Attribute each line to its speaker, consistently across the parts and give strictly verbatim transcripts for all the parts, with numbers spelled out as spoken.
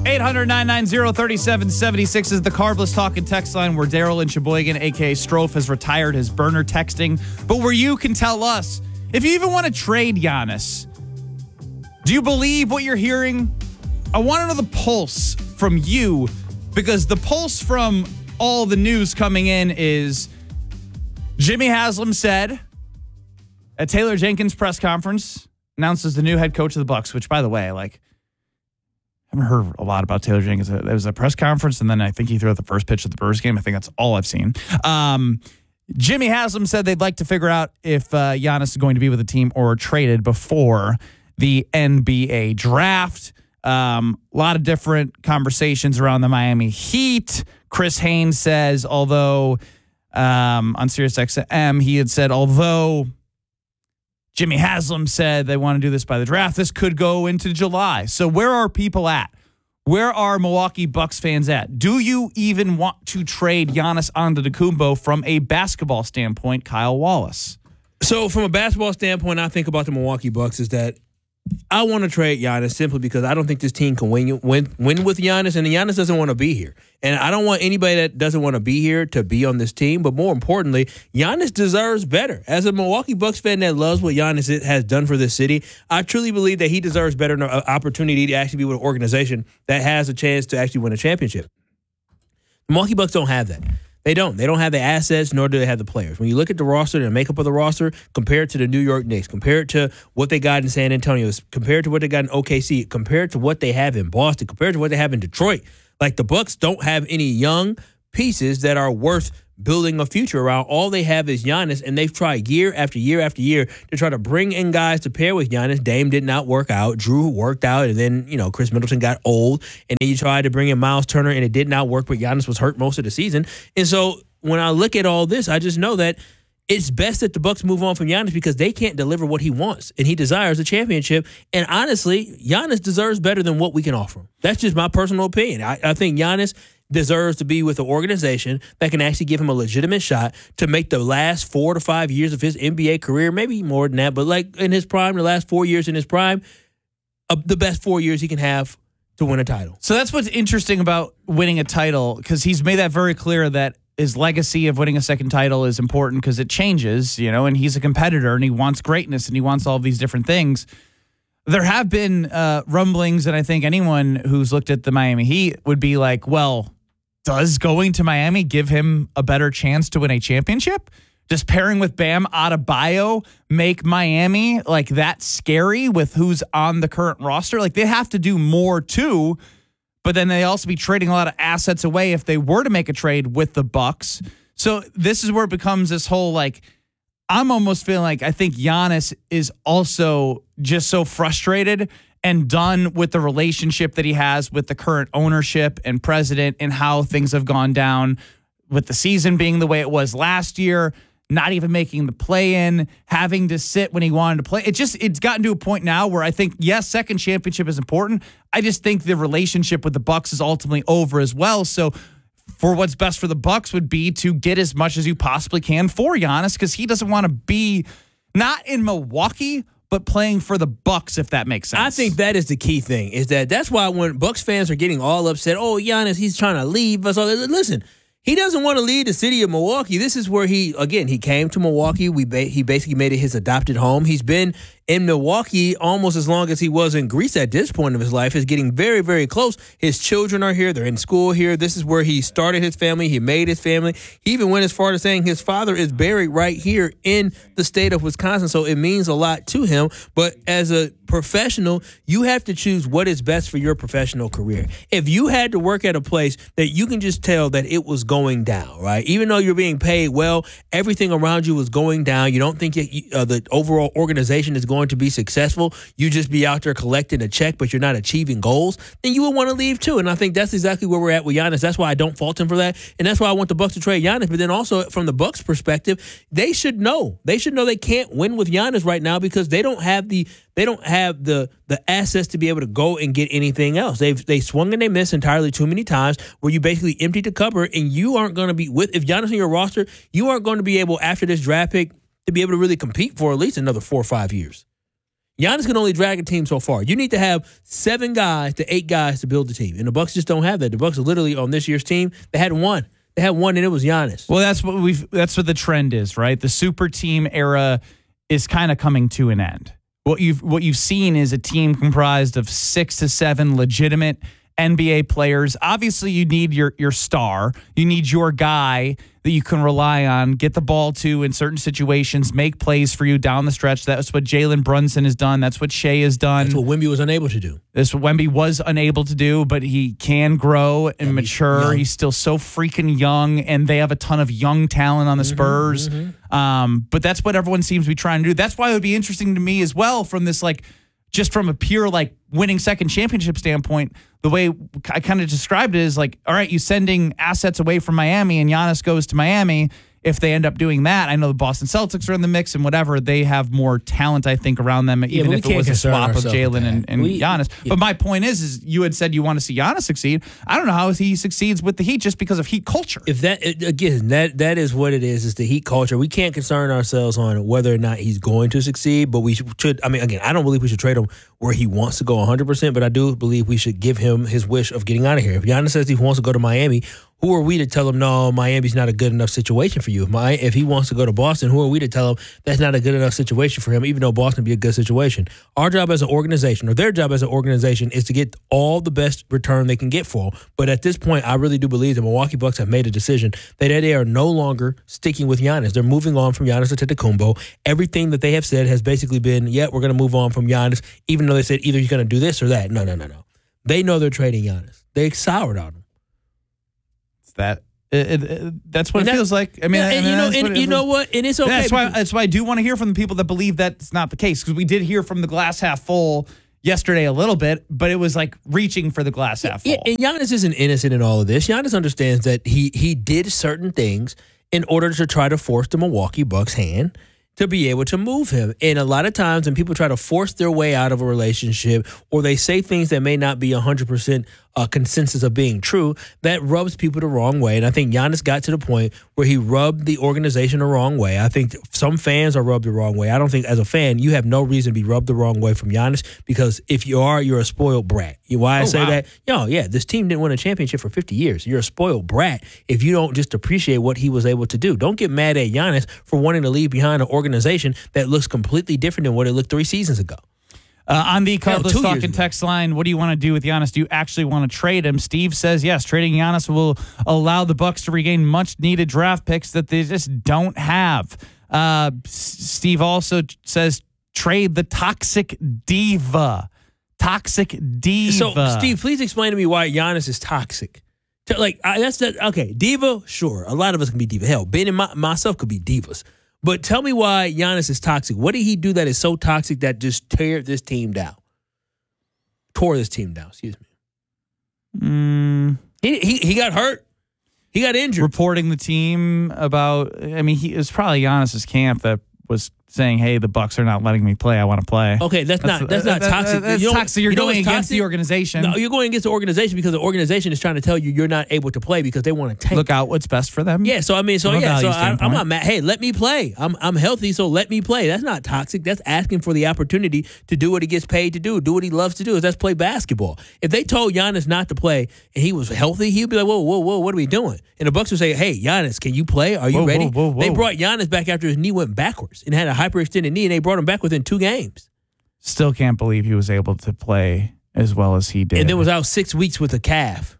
Speaker 1: eight hundred, nine nine zero, three seven seven six is the Carbless Talking text line where Daryl in Sheboygan, a k a. Strofe, has retired his burner texting, but where you can tell us if you even want to trade Giannis. Do you believe what you're hearing? I want to know the pulse from you, because the pulse from all the news coming in is Jimmy Haslam said at Taylor Jenkins' press conference, announces the new head coach of the Bucks, which, by the way, like, I haven't heard a lot about Taylor Jenkins. There was a press conference, and then I think he threw out the first pitch of the Brewers game. I think that's all I've seen. Um, Jimmy Haslam said they'd like to figure out if uh, Giannis is going to be with the team or traded before the N B A draft. Um, a lot of different conversations around the Miami Heat. Chris Haynes says, although um, on SiriusXM, he had said, although Jimmy Haslam said they want to do this by the draft, this could go into July. So where are people at? Where are Milwaukee Bucks fans at? Do you even want to trade Giannis Antetokounmpo from a basketball standpoint, Kyle Wallace?
Speaker 2: So from a basketball standpoint, I think about the Milwaukee Bucks is that I want to trade Giannis simply because I don't think this team can win, win, win with Giannis, and Giannis doesn't want to be here. And I don't want anybody that doesn't want to be here to be on this team. But more importantly, Giannis deserves better. As a Milwaukee Bucks fan that loves what Giannis has done for this city, I truly believe that he deserves better, an opportunity to actually be with an organization that has a chance to actually win a championship. The Milwaukee Bucks don't have that. They don't. They don't have the assets, nor do they have the players. When you look at the roster and the makeup of the roster, compare it to the New York Knicks, compare it to what they got in San Antonio, compare it to what they got in O K C, compare it to what they have in Boston, compare it to what they have in Detroit. Like, the Bucks don't have any young pieces that are worth building a future around. All they have is Giannis, and they've tried year after year after year to try to bring in guys to pair with Giannis. Dame did not work out. Drew worked out, and then, you know, Chris Middleton got old, and then you tried to bring in Miles Turner, and it did not work, but Giannis was hurt most of the season. And so when I look at all this, I just know that it's best that the Bucks move on from Giannis because they can't deliver what he wants, and he desires a championship. And honestly, Giannis deserves better than what we can offer him. That's just my personal opinion. I, I think Giannis deserves to be with an organization that can actually give him a legitimate shot to make the last four to five years of his N B A career, maybe more than that, but like in his prime, the last four years in his prime, uh, the best four years he can have to win a title.
Speaker 1: So that's what's interesting about winning a title, because he's made that very clear that his legacy of winning a second title is important because it changes, you know, and he's a competitor and he wants greatness and he wants all of these different things. There have been uh, rumblings, and I think anyone who's looked at the Miami Heat would be like, well, does going to Miami give him a better chance to win a championship? Does pairing with Bam Adebayo make Miami like that scary with who's on the current roster? Like, they have to do more too, but then they also be trading a lot of assets away if they were to make a trade with the Bucks. So this is where it becomes this whole, like, I'm almost feeling like I think Giannis is also just so frustrated and done with the relationship that he has with the current ownership and president and how things have gone down with the season being the way it was last year, not even making the play-in, having to sit when he wanted to play. It just, it's gotten to a point now where I think, yes, second championship is important. I just think the relationship with the Bucks is ultimately over as well. So for what's best for the Bucks would be to get as much as you possibly can for Giannis, because he doesn't want to be not in Milwaukee, but playing for the Bucks, if that makes sense.
Speaker 2: I think that is the key thing, is that that's why when Bucks fans are getting all upset, oh, Giannis, he's trying to leave us. Listen, he doesn't want to leave the city of Milwaukee. This is where he, again, he came to Milwaukee. We ba- He basically made it his adopted home. He's been in Milwaukee almost as long as he was in Greece at this point of his life. Is getting very, very close. His children are here. They're in school here. This is where he started his family. He made his family. He even went as far as saying his father is buried right here in the state of Wisconsin. So it means a lot to him. But as a professional, you have to choose what is best for your professional career. If you had to work at a place that you can just tell that it was going down, right? Even though you're being paid well, everything around you is going down. You don't think you, uh, the overall organization is going to be successful. You just be out there collecting a check, but you're not achieving goals, then you would want to leave too. And I think that's exactly where we're at with Giannis. That's why I don't fault him for that. And that's why I want the Bucks to trade Giannis. But then also from the Bucks perspective, they should know. They should know they can't win with Giannis right now because they don't have the they don't have the the assets to be able to go and get anything else. They've they swung and they missed entirely too many times where you basically emptied the cupboard, and you aren't going to be with if Giannis on your roster, you aren't going to be able after this draft pick to be able to really compete for at least another four or five years. Giannis can only drag a team so far. You need to have seven guys to eight guys to build the team. And the Bucks just don't have that. The Bucks are literally on this year's team. They had one. They had one, and it was Giannis.
Speaker 1: Well, that's what we've. That's what the trend is, right? The super team era is kind of coming to an end. What you've what you've seen is a team comprised of six to seven legitimate N B A players. Obviously, you need your your star. You need your guy that you can rely on, get the ball to in certain situations, make plays for you down the stretch. That's what Jalen Brunson has done. That's what Shea has done.
Speaker 2: That's what Wemby was unable to do.
Speaker 1: That's what Wemby was unable to do, but he can grow and yeah, mature. He's, he's still so freaking young, and they have a ton of young talent on the mm-hmm, Spurs. Mm-hmm. Um, but that's what everyone seems to be trying to do. That's why it would be interesting to me as well from this, like, just from a pure, like, winning second championship standpoint, the way I kind of described it is like, all right, you sending assets away from Miami and Giannis goes to Miami. If they end up doing that, I know the Boston Celtics are in the mix and whatever. They have more talent, I think, around them, even
Speaker 2: yeah,
Speaker 1: if it was a swap of Jalen and, and
Speaker 2: we,
Speaker 1: Giannis.
Speaker 2: Yeah.
Speaker 1: But my point is, is you had said you want to see Giannis succeed. I don't know how he succeeds with the Heat just because of Heat culture.
Speaker 2: If that again, that that is what it is. Is the Heat culture. We can't concern ourselves on whether or not he's going to succeed, but we should. I mean, again, I don't believe we should trade him where he wants to go one hundred percent, but I do believe we should give him his wish of getting out of here. If Giannis says he wants to go to Miami, who are we to tell him, no, Miami's not a good enough situation for you? If, my, if he wants to go to Boston, who are we to tell him that's not a good enough situation for him, even though Boston would be a good situation? Our job as an organization, or their job as an organization, is to get all the best return they can get for him. But at this point, I really do believe the Milwaukee Bucks have made a decision that they are no longer sticking with Giannis. They're moving on from Giannis Antetokounmpo. Everything that they have said has basically been, yeah, we're going to move on from Giannis, even though they said either he's going to do this or that. No, no, no, no. They know they're trading Giannis. They soured on him.
Speaker 1: It's that. It, it, it, that's what and it that, feels like. I mean,
Speaker 2: yeah, and
Speaker 1: I mean,
Speaker 2: you know, and you know what? And it's okay.
Speaker 1: That's why. That's why I do want to hear from the people that believe that's not the case, because we did hear from the glass half full yesterday a little bit, but it was like reaching for the glass half full.
Speaker 2: Yeah, and Giannis isn't innocent in all of this. Giannis understands that he he did certain things in order to try to force the Milwaukee Bucks' hand to be able to move him. And a lot of times when people try to force their way out of a relationship, or they say things that may not be one hundred percent uh, consensus of being true, that rubs people the wrong way. And I think Giannis got to the point where he rubbed the organization the wrong way. I think some fans are rubbed the wrong way. I don't think as a fan you have no reason to be rubbed the wrong way from Giannis, because if you are, you're a spoiled brat. You why I oh, say wow. that? Yo, yeah, this team didn't win a championship for fifty years. You're a spoiled brat if you don't just appreciate what he was able to do. Don't get mad at Giannis for wanting to leave behind an organization that looks completely different than what it looked three seasons ago.
Speaker 1: Uh, on the Carlos Talking text line, what do you want to do with Giannis? Do you actually want to trade him? Steve says yes. Trading Giannis will allow the Bucks to regain much-needed draft picks that they just don't have. Uh, Steve also says trade the toxic diva. Toxic diva.
Speaker 2: So, Steve, please explain to me why Giannis is toxic. Like, I, that's that. Okay, diva, sure. A lot of us can be diva. Hell, Ben and my, myself could be divas. But tell me why Giannis is toxic. What did he do that is so toxic that just teared this team down? Tore this team down, excuse me.
Speaker 1: Mm.
Speaker 2: He, he he got hurt. He got injured.
Speaker 1: Reporting the team about, I mean, he, it was probably Giannis's camp that was saying, hey, the Bucks are not letting me play. I want to play.
Speaker 2: Okay, that's, that's not that's not
Speaker 1: that,
Speaker 2: toxic.
Speaker 1: That's
Speaker 2: you
Speaker 1: toxic. You're
Speaker 2: you
Speaker 1: going against
Speaker 2: toxic?
Speaker 1: the organization.
Speaker 2: No, you're going against the organization because the organization is trying to tell you you're not able to play because they want to tank.
Speaker 1: Look out what's best for them.
Speaker 2: Yeah, so I mean, so From yeah, so I, I'm not mad. Hey, let me play. I'm I'm healthy, so let me play. That's not toxic. That's asking for the opportunity to do what he gets paid to do, do what he loves to do. That's play basketball. If they told Giannis not to play and he was healthy, he'd be like, whoa, whoa, whoa, what are we doing? And the Bucks would say, hey, Giannis, can you play? Are you
Speaker 1: whoa,
Speaker 2: ready?
Speaker 1: Whoa, whoa, whoa.
Speaker 2: They brought Giannis back after his knee went backwards and had a hyperextended knee, and they brought him back within two games.
Speaker 1: Still can't believe he was able to play as well as he did.
Speaker 2: And then was out six weeks with a calf.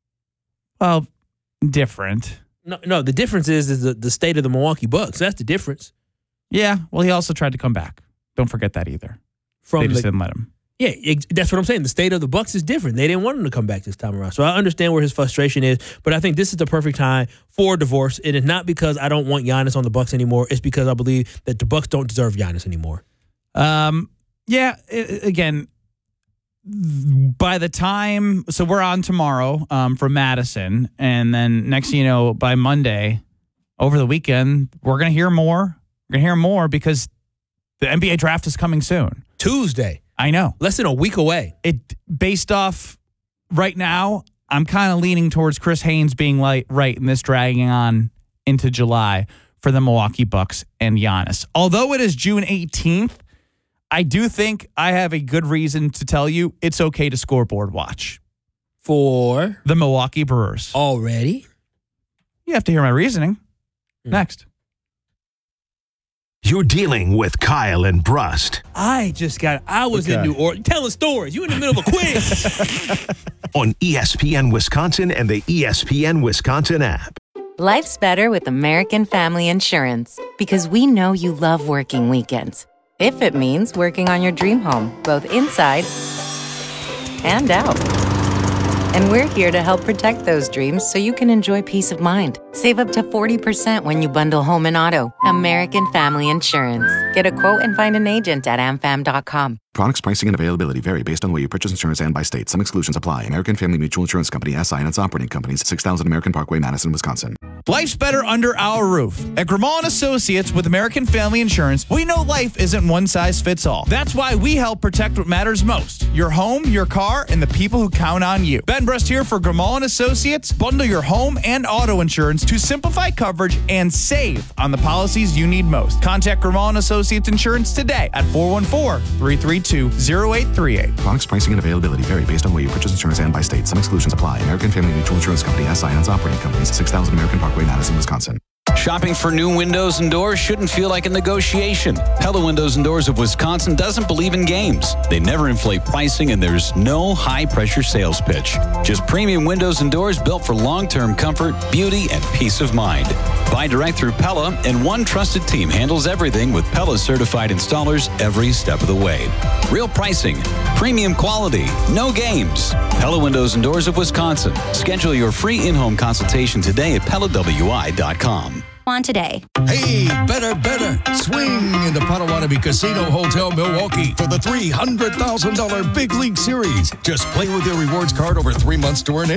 Speaker 1: Well, different.
Speaker 2: No, no. The difference is, is the, the state of the Milwaukee Bucks. That's the difference.
Speaker 1: Yeah. Well, he also tried to come back. Don't forget that either. From they just the, didn't let him.
Speaker 2: Yeah, it, that's what I'm saying. The state of the Bucks is different. They didn't want him to come back this time around. So I understand where his frustration is, but I think this is the perfect time for a divorce. And it's not because I don't want Giannis on the Bucks anymore. It's because I believe that the Bucks don't deserve Giannis anymore.
Speaker 1: Um. Yeah. It, again, by the time, so we're on tomorrow um, from Madison, and then next thing you know, by Monday, over the weekend, we're gonna hear more. We're gonna hear more because the N B A draft is coming soon.
Speaker 2: Tuesday.
Speaker 1: I know.
Speaker 2: Less than a week away.
Speaker 1: It based off right now, I'm kind of leaning towards Chris Haynes being like right in this dragging on into July for the Milwaukee Bucks and Giannis. Although it is June eighteenth, I do think I have a good reason to tell you it's okay to scoreboard watch.
Speaker 2: For
Speaker 1: the Milwaukee Brewers.
Speaker 2: Already?
Speaker 1: You have to hear my reasoning. Hmm. Next.
Speaker 3: You're dealing with Kyle and Brust.
Speaker 2: I just got, I was okay. in New Orleans telling stories. You in the middle of a quiz.
Speaker 3: On E S P N Wisconsin and the E S P N Wisconsin app.
Speaker 4: Life's better with American Family Insurance because we know you love working weekends. If it means working on your dream home, both inside and out. And we're here to help protect those dreams so you can enjoy peace of mind. Save up to forty percent when you bundle home and auto. American Family Insurance. Get a quote and find an agent at am fam dot com.
Speaker 5: Products, pricing, and availability vary based on the way you purchase insurance and by state. Some exclusions apply. American Family Mutual Insurance Company, S I and its operating companies, six thousand American Parkway, Madison, Wisconsin.
Speaker 1: Life's better under our roof. At Grimaud and Associates with American Family Insurance, we know life isn't one size fits all. That's why we help protect what matters most. Your home, your car, and the people who count on you. Ben Brust here for Grimaud and Associates. Bundle your home and auto insurance to simplify coverage and save on the policies you need most. Contact Grimaud and Associates Insurance today at four one four, three three two, zero eight three eight.
Speaker 5: Products, pricing, and availability vary based on the way you purchase insurance and by state. Some exclusions apply. American Family Mutual Insurance Company, S I and its operating companies, six thousand American Parkway, Madison, Wisconsin.
Speaker 6: Shopping for new windows and doors shouldn't feel like a negotiation. Pella Windows and Doors of Wisconsin doesn't believe in games. They never inflate pricing, and there's no high-pressure sales pitch. Just premium windows and doors built for long-term comfort, beauty, and peace of mind. Buy direct through Pella, and one trusted team handles everything with Pella-certified installers every step of the way. Real pricing, premium quality, no games. Pella Windows and Doors of Wisconsin. Schedule your free in-home consultation today at pella w i dot com.
Speaker 7: On today.
Speaker 8: Hey, better, better. Swing into Potawatomi Casino Hotel Milwaukee for the three hundred thousand dollars Big League Series. Just play with your rewards card over three months to earn